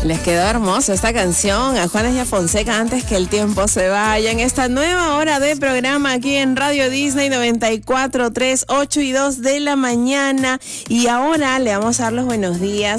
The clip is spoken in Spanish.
Les quedó hermosa esta canción a Juanes y a Fonseca, Antes que el tiempo se vaya, en esta nueva hora de programa aquí en Radio Disney 94.3, 8 y 2 de la mañana. Y ahora le vamos a dar los buenos días